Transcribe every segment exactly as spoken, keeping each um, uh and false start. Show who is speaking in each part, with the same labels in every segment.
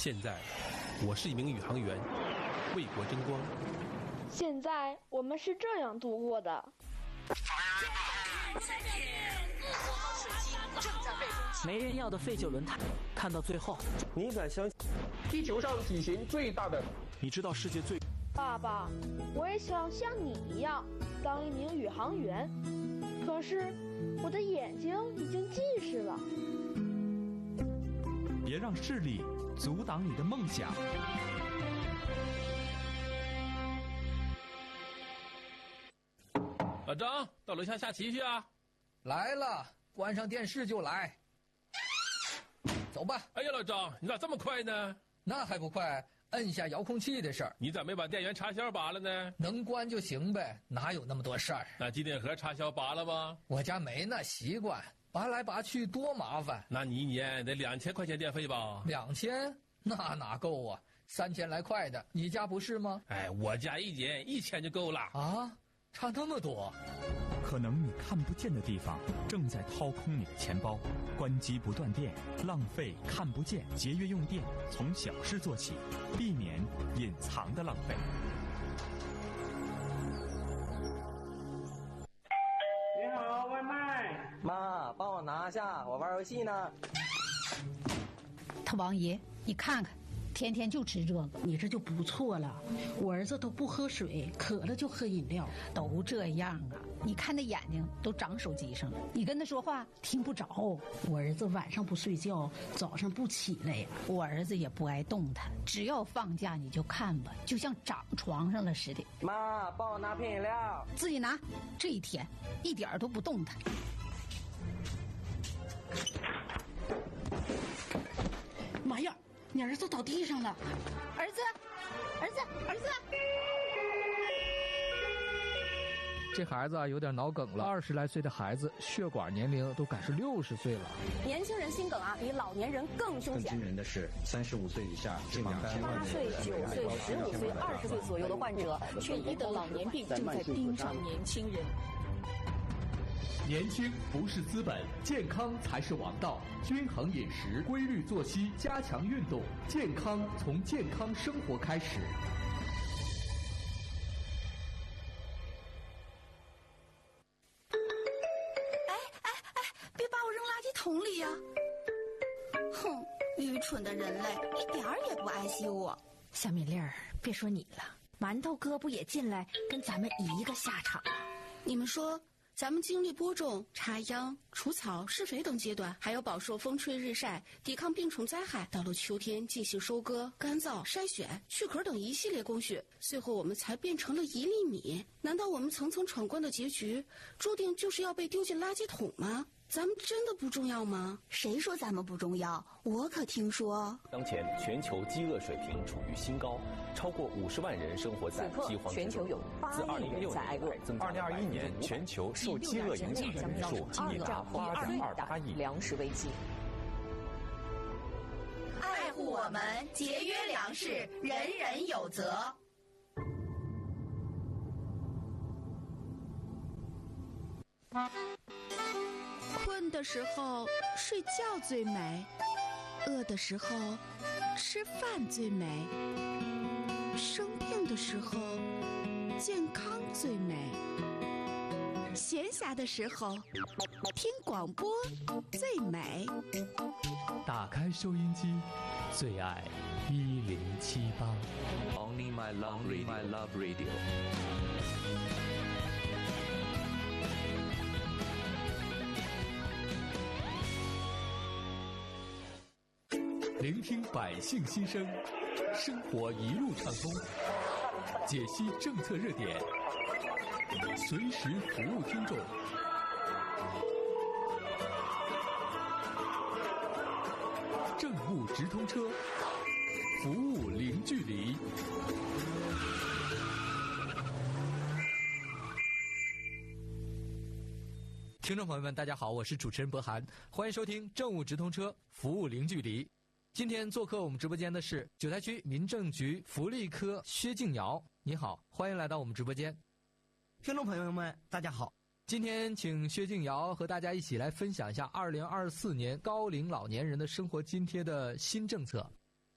Speaker 1: 现在，我是一名宇航员，为国争光。
Speaker 2: 现在我们是这样度过的。
Speaker 3: 没人要的废旧轮胎，看到最后，
Speaker 4: 你敢相信地球上体型最大的？
Speaker 5: 你知道世界最……
Speaker 2: 爸爸，我也想像你一样当一名宇航员，可是我的眼睛已经近视了。
Speaker 6: 别让视力阻挡你的梦想。
Speaker 1: 老张，到楼下下棋去啊！
Speaker 7: 来了，关上电视就来。走吧。
Speaker 1: 哎呀，老张，你咋这么快呢？
Speaker 7: 那还不快，摁下遥控器的事儿。
Speaker 1: 你咋没把电源插销拔了呢？
Speaker 7: 能关就行呗，哪有那么多事儿？
Speaker 1: 那机顶盒插销拔了吗？
Speaker 7: 我家没那习惯，拔来拔去多麻烦。
Speaker 1: 那你一年得两千块钱电费吧？
Speaker 7: 两千？那哪够啊？三千来块的，你家不是吗？
Speaker 1: 哎，我家一年一千就够了。
Speaker 7: 啊，差那么多？
Speaker 6: 可能你看不见的地方正在掏空你的钱包。关机不断电，浪费看不见，节约用电，从小事做起，避免隐藏的浪费。
Speaker 4: 你好，外卖。
Speaker 8: 妈，帮我拿下，我玩游戏呢。
Speaker 9: 他王爷，你看看，天天就吃这个，
Speaker 10: 你这就不错了。我儿子都不喝水，渴了就喝饮料，
Speaker 9: 都这样啊。你看那眼睛都长手机上了，你跟他说话听不着。
Speaker 10: 我儿子晚上不睡觉，早上不起来呀。
Speaker 9: 我儿子也不爱动弹，只要放假你就看吧，就像长床上了似的。
Speaker 8: 妈，帮我拿瓶饮料。
Speaker 9: 自己拿。这一天一点都不动弹。
Speaker 10: 妈呀，你儿子倒地上了！
Speaker 9: 儿子，儿子，儿子！
Speaker 11: 这孩子啊有点脑梗了，二十来岁的孩子血管年龄都赶是六十岁了。
Speaker 12: 年轻人心梗啊，比老年人更凶险。
Speaker 13: 更惊人的是，三十五岁以下近两千万人，
Speaker 12: 八岁、九岁、十五岁、二十岁左右的患者，却医得老年病正在盯上年轻人。
Speaker 14: 年轻不是资本，健康才是王道。均衡饮食，规律作息，加强运动，健康从健康生活开始。
Speaker 15: 哎哎哎，别把我扔垃圾桶里呀！哼，愚蠢的人类，一点儿也不爱惜我。
Speaker 16: 小米粒儿，别说你了，馒头哥不也进来跟咱们一个下场吗？
Speaker 15: 你们说，咱们经历播种、插秧、除草、施肥等阶段，还要饱受风吹日晒，抵抗病虫灾害，到了秋天进行收割、干燥、筛选、去壳等一系列工序，最后我们才变成了一粒米。难道我们层层闯关的结局，注定就是要被丢进垃圾桶吗？咱们真的不重要吗？
Speaker 17: 谁说咱们不重要？我可听说，
Speaker 18: 当前全球饥饿水平处于新高，超过五十万人生活在饥荒之中。
Speaker 12: 全球有八亿人在挨饿。
Speaker 18: 二零二一年全球受饥饿影响人数已达八点二八亿。
Speaker 12: 粮食危机。
Speaker 15: 爱护我们，节约粮食，人人有责。困的时候睡觉最美，饿的时候吃饭最美，生病的时候健康最美，闲暇的时候听广播最美。
Speaker 14: 打开收音机，最爱一零七八。
Speaker 19: Only my love radio. My love radio.
Speaker 14: 聆听百姓心声，生活一路畅通，解析政策热点，随时服务听众。政务直通车，服务零距离。
Speaker 11: 听众朋友们，大家好，我是主持人博涵，欢迎收听政务直通车，服务零距离。今天做客我们直播间的是九台区民政局福利科薛静瑶，你好，欢迎来到我们直播间。
Speaker 8: 听众朋友们，大家好。
Speaker 11: 今天请薛静瑶和大家一起来分享一下二零二四年高龄老年人的生活津贴的新政策。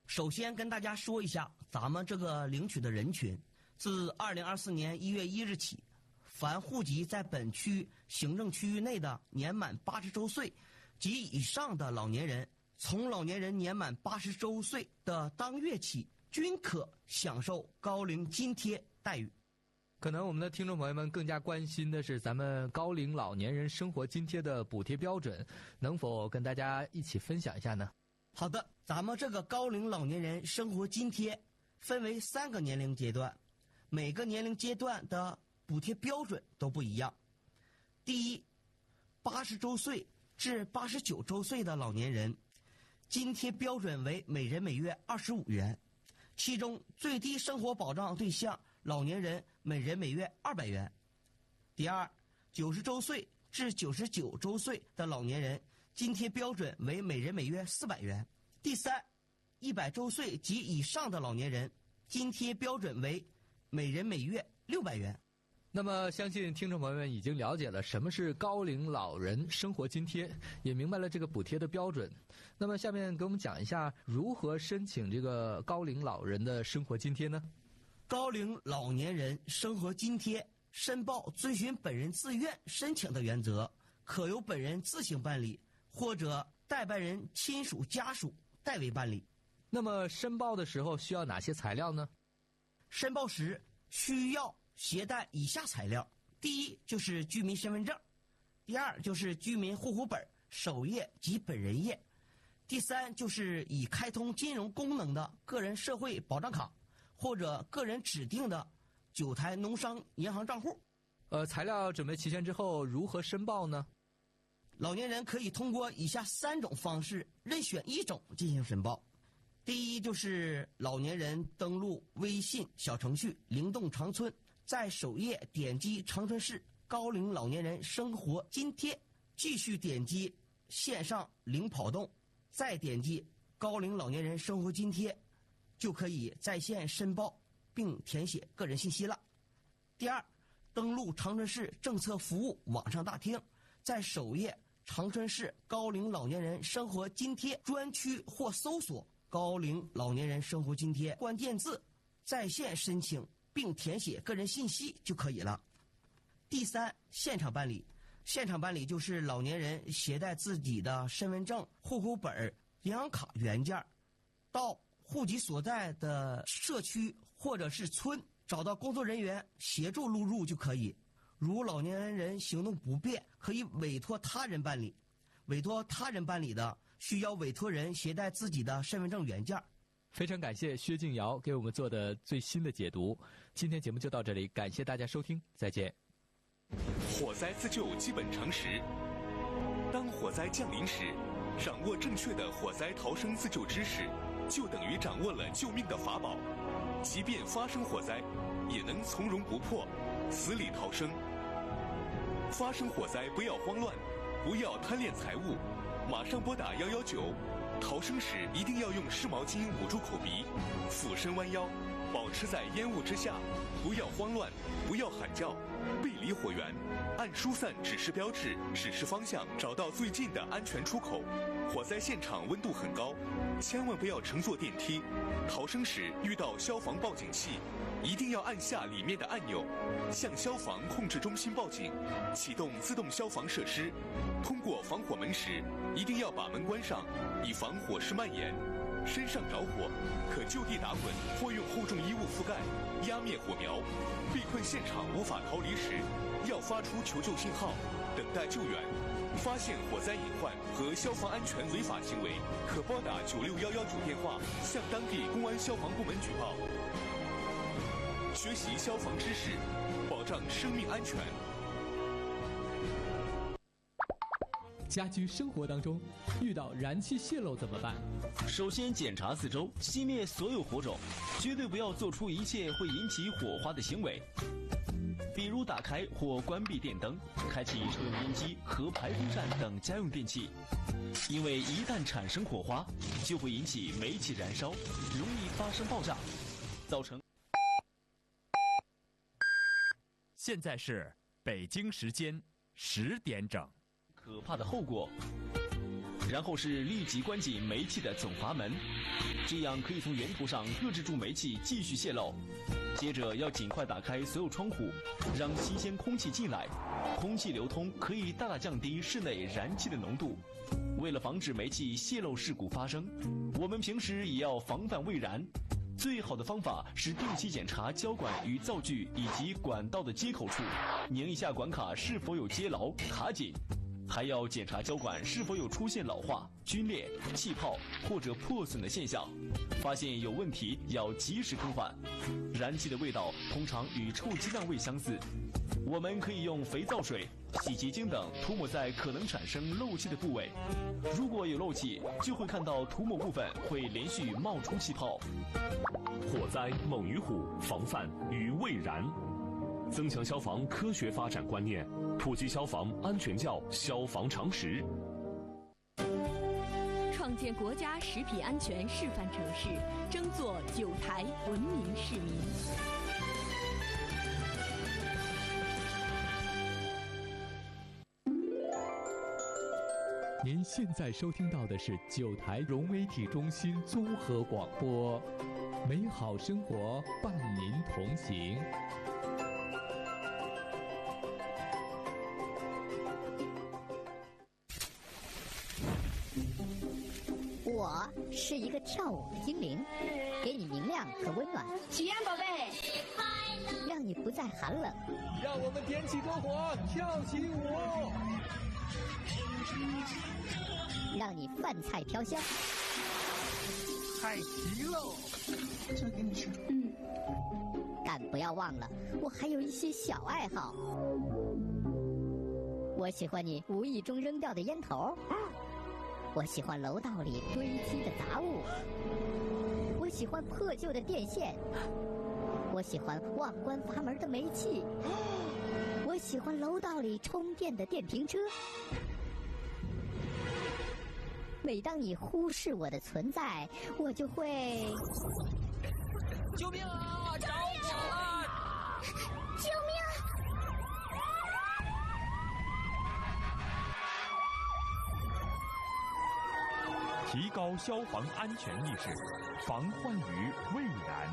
Speaker 8: 首先跟大家说一下咱们这个领取的人群，自二零二四年一月一日起，凡户籍在本区行政区域内的年满八十周岁及以上的老年人，从老年人年满八十周岁的当月起，均可享受高龄津贴待遇。
Speaker 11: 可能我们的听众朋友们更加关心的是咱们高龄老年人生活津贴的补贴标准，能否跟大家一起分享一下呢？
Speaker 8: 好的，咱们这个高龄老年人生活津贴分为三个年龄阶段，每个年龄阶段的补贴标准都不一样。第一，八十周岁至八十九周岁的老年人，津贴标准为每人每月二十五元，其中最低生活保障对象老年人每人每月二百元。第二，九十周岁至九十九周岁的老年人，津贴标准为每人每月四百元。第三，一百周岁及以上的老年人，津贴标准为每人每月六百元。
Speaker 11: 那么相信听众朋友们已经了解了什么是高龄老人生活津贴，也明白了这个补贴的标准。那么下面给我们讲一下如何申请这个高龄老人的生活津贴呢？
Speaker 8: 高龄老年人生活津贴申报遵循本人自愿申请的原则，可由本人自行办理，或者代办人亲属家属代为办理。
Speaker 11: 那么申报的时候需要哪些材料呢？
Speaker 8: 申报时需要携带以下材料：第一就是居民身份证，第二就是居民户口本、首页及本人页，第三就是已开通金融功能的个人社会保障卡或者个人指定的九台农商银行账户。
Speaker 11: 呃，材料准备齐全之后如何申报呢？
Speaker 8: 老年人可以通过以下三种方式任选一种进行申报。第一就是老年人登录微信小程序灵动长春，在首页点击长春市高龄老年人生活津贴，继续点击线上零跑动，再点击高龄老年人生活津贴，就可以在线申报并填写个人信息了。第二，登录长春市政策服务网上大厅，在首页长春市高龄老年人生活津贴专区或搜索高龄老年人生活津贴关键字，在线申请并填写个人信息就可以了。第三，现场办理。现场办理就是老年人携带自己的身份证、户口本、银行卡原件，到户籍所在的社区或者是村找到工作人员协助录入就可以。如老年人行动不便，可以委托他人办理。委托他人办理的，需要委托人携带自己的身份证原件。
Speaker 11: 非常感谢薛静瑶给我们做的最新的解读。今天节目就到这里，感谢大家收听，再见。
Speaker 14: 火灾自救基本常识：当火灾降临时，掌握正确的火灾逃生自救知识，就等于掌握了救命的法宝。即便发生火灾，也能从容不迫，死里逃生。发生火灾不要慌乱，不要贪恋财物，马上拨打一一九。逃生时一定要用湿毛巾捂住口鼻，俯身弯腰，保持在烟雾之下，不要慌乱，不要喊叫，背离火源，按疏散指示标志指示方向，找到最近的安全出口。火灾现场温度很高，千万不要乘坐电梯。逃生时遇到消防报警器，一定要按下里面的按钮，向消防控制中心报警，启动自动消防设施。通过防火门时，一定要把门关上，以防火势蔓延。身上着火，可就地打滚或用厚重衣物覆盖，压灭火苗。被困现场无法逃离时，要发出求救信号，等待救援。发现火灾隐患和消防安全违法行为，可拨打九六一一九电话，向当地公安消防部门举报。学习消防知识，保障生命安全。
Speaker 1: 家居生活当中遇到燃气泄漏怎么办？
Speaker 18: 首先检查四周，熄灭所有火种，绝对不要做出一切会引起火花的行为，比如打开或关闭电灯，开启抽油烟机和排风扇等家用电器，因为一旦产生火花，就会引起煤气燃烧，容易发生爆炸，造成。
Speaker 6: 现在是北京时间十点整。
Speaker 18: 可怕的后果。 然后是立即关紧煤气的总阀门，这样可以从源头上遏制住煤气继续泄漏。接着要尽快打开所有窗户，让新鲜空气进来。空气流通可以大大降低室内燃气的浓度。为了防止煤气泄漏事故发生，我们平时也要防范未燃。最好的方法是定期检查胶管与灶具以及管道的接口处，拧一下管卡是否有接牢卡紧。还要检查胶管是否有出现老化、皲裂、气泡或者破损的现象，发现有问题要及时更换。燃气的味道通常与臭鸡蛋味相似，我们可以用肥皂水、洗洁精等涂抹在可能产生漏气的部位。如果有漏气，就会看到涂抹部分会连续冒出气泡。
Speaker 5: 火灾猛于虎，防范于未然。增强消防科学发展观念，普及消防安全教消防常识，
Speaker 20: 创建国家食品安全示范城市，争做九台文明市民。
Speaker 1: 您现在收听到的是九台融媒体中心综合广播，美好生活伴您同行。
Speaker 21: 我是一个跳舞的精灵，给你明亮和温暖。
Speaker 2: 喜安宝贝，
Speaker 21: 让你不再寒冷。
Speaker 22: 让我们点起篝火，跳起舞。
Speaker 21: 让你饭菜飘香。
Speaker 22: 太齐喽！
Speaker 21: 这给你吃。嗯。但不要忘了，我还有一些小爱好。我喜欢你无意中扔掉的烟头。我喜欢楼道里堆积的杂物，我喜欢破旧的电线，我喜欢忘关阀门的煤气，我喜欢楼道里充电的电瓶车。每当你忽视我的存在，我就会……
Speaker 22: 救命啊！着火了！
Speaker 21: 救命！
Speaker 6: 提高消防安全意识，防患于未然。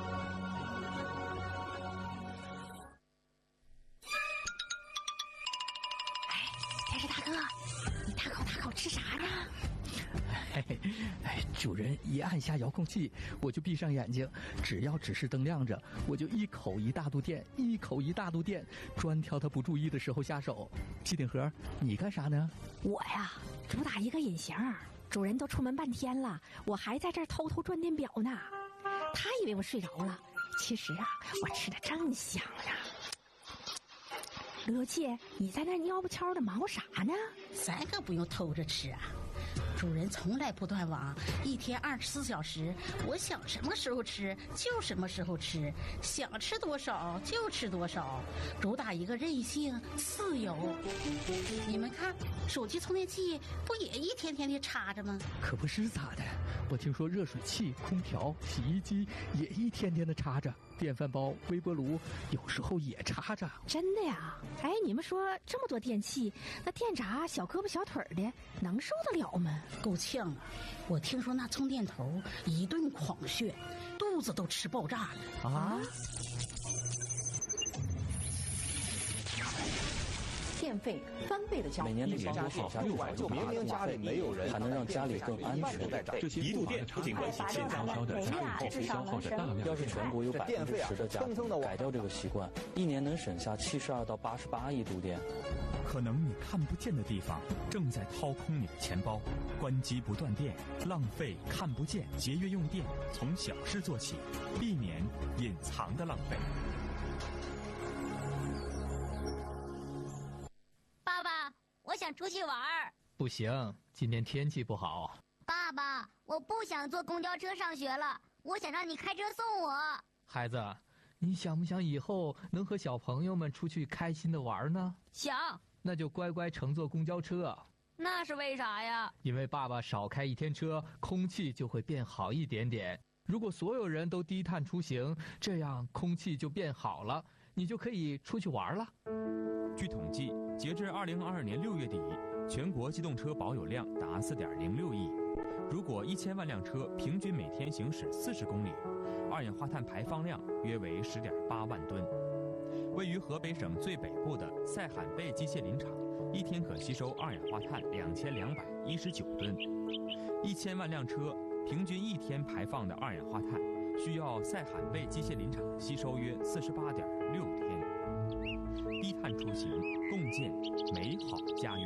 Speaker 16: 哎，电视大哥，你大口大口吃啥呢？
Speaker 7: 嘿嘿，哎，主人一按下遥控器，我就闭上眼睛，只要指示灯亮着，我就一口一大肚电，一口一大肚电，专挑他不注意的时候下手。机顶盒，你干啥呢？
Speaker 16: 我呀，主打一个隐形。主人都出门半天了，我还在这儿偷偷转电表呢。他以为我睡着了，其实啊，我吃的正香呢。罗姐，你在那蔫不悄的忙活啥呢？
Speaker 9: 咱可不用偷着吃啊。主人从来不断网，一天二十四小时，我想什么时候吃就什么时候吃，想吃多少就吃多少，主打一个任性自由。你们看，手机充电器不也一天天的插着吗？
Speaker 7: 可不是咋的，我听说热水器、空调、洗衣机也一天天的插着，电饭煲、微波炉有时候也插着。
Speaker 16: 真的呀？哎，你们说这么多电器，那电闸小胳膊小腿的能受得了吗？
Speaker 9: 够呛啊！我听说那充电头一顿狂炫，肚子都吃爆炸了
Speaker 7: 啊！
Speaker 12: 电费翻倍的交，
Speaker 23: 每年的年多少六百就明明家里没有人，还能让家里更安全。
Speaker 5: 这些一度电不仅关系现悄悄的家用机消耗着大量。
Speaker 23: 要是全国有百分之十的家庭改掉这个习惯，一年能省下七十二到八十八亿度电。
Speaker 6: 可能你看不见的地方正在掏空你的钱包，关机不断电，浪费看不见，节约用电，从小事做起，避免隐藏的浪费。
Speaker 24: 爸爸，我想出去玩儿。
Speaker 11: 不行，今天天气不好。
Speaker 24: 爸爸，我不想坐公交车上学了，我想让你开车送我。
Speaker 11: 孩子，你想不想以后能和小朋友们出去开心的玩呢？
Speaker 24: 想。
Speaker 11: 那就乖乖乘坐公交车。
Speaker 24: 那是为啥呀？
Speaker 11: 因为爸爸少开一天车，空气就会变好一点点。如果所有人都低碳出行，这样空气就变好了，你就可以出去玩了。
Speaker 6: 据统计，截至二零二二年六月底， 全国机动车保有量达 四点零六亿。如果一千万辆车平均每天行驶四十公里，二氧化碳排放量约为 十点八万吨。位于河北省最北部的塞罕贝机械林场，一天可吸收二氧化碳两千两百一十九吨。一千万辆车平均一天排放的二氧化碳，需要塞罕贝机械林场吸收约四十八点六天。低碳出行，共建美好家园。